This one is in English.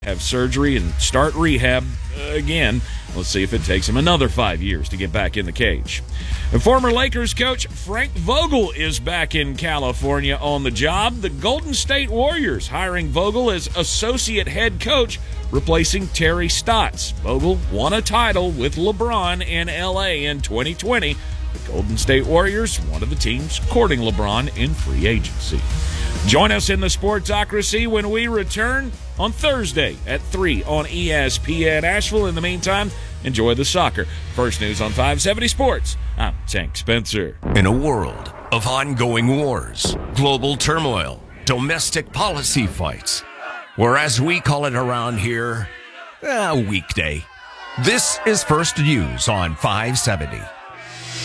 have surgery and start rehab again. Let's see if it takes him another 5 years to get back in the cage. And former Lakers coach Frank Vogel is back in California on the job. The Golden State Warriors hiring Vogel as associate head coach, replacing Terry Stotts. Vogel won a title with LeBron in L.A. in 2020. The Golden State Warriors, one of the teams courting LeBron in free agency. Join us in the Sportsocracy when we return on Thursday at 3 on ESPN Asheville. In the meantime, enjoy the soccer. First News on 570 Sports. I'm Tank Spencer. In a world of ongoing wars, global turmoil, domestic policy fights, or as we call it around here, a weekday. This is First News on 570.